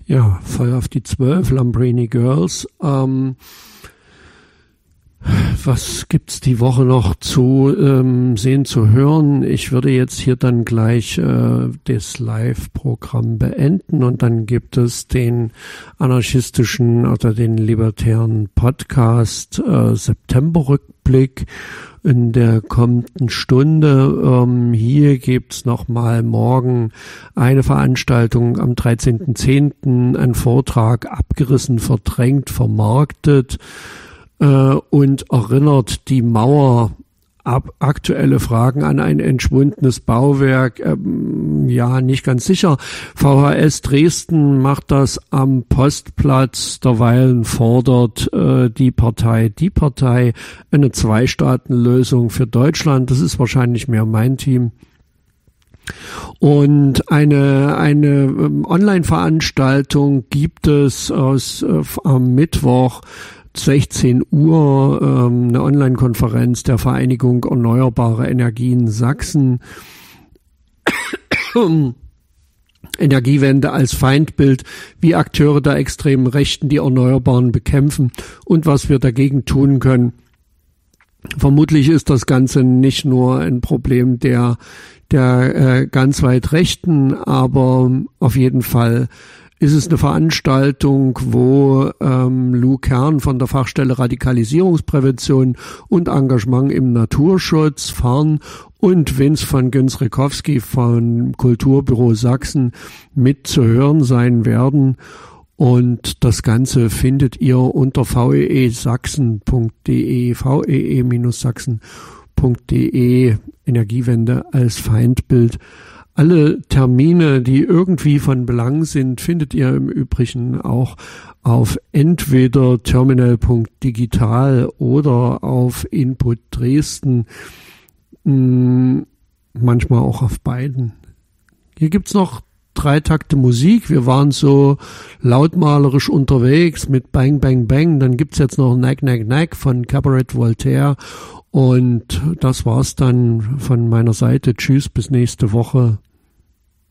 Ja, voll auf die 12, Lambrini Girls. Was gibt's die Woche noch zu sehen, zu hören? Ich würde jetzt hier dann gleich das Live-Programm beenden und dann gibt es den anarchistischen oder den libertären Podcast Septemberrückblick in der kommenden Stunde. Hier gibt's nochmal morgen eine Veranstaltung am 13.10., ein Vortrag abgerissen, verdrängt, vermarktet und erinnert die Mauer aktuelle Fragen an ein entschwundenes Bauwerk. Ja, nicht ganz sicher. VHS Dresden macht das am Postplatz. Derweilen fordert die Partei eine Zwei-Staaten-Lösung für Deutschland. Das ist wahrscheinlich mehr mein Team. Und eine Online-Veranstaltung gibt es am Mittwoch 16 Uhr, eine Online-Konferenz der Vereinigung Erneuerbare Energien Sachsen. Energiewende als Feindbild, wie Akteure der extremen Rechten die Erneuerbaren bekämpfen und was wir dagegen tun können. Vermutlich ist das Ganze nicht nur ein Problem der ganz weit Rechten, aber auf jeden Fall ist es eine Veranstaltung, wo Lou Kern von der Fachstelle Radikalisierungsprävention und Engagement im Naturschutz, FARN, und Vince von Günz-Rekowski vom Kulturbüro Sachsen mit zu hören sein werden. Und das Ganze findet ihr unter veesachsen.de, vee-sachsen.de, Energiewende als Feindbild. Alle Termine, die irgendwie von Belang sind, findet ihr im Übrigen auch auf entweder terminal.digital oder auf Input Dresden, manchmal auch auf beiden. Hier gibt's noch 3 Takte Musik. Wir waren so lautmalerisch unterwegs mit Bang Bang Bang. Dann gibt's jetzt noch Nack Nack Nack von Cabaret Voltaire. Und das war's dann von meiner Seite. Tschüss, bis nächste Woche.